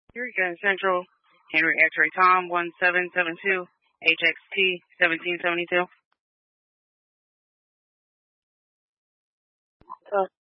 Eureka Central, Henry X-ray Tom 1772, HXT 1772.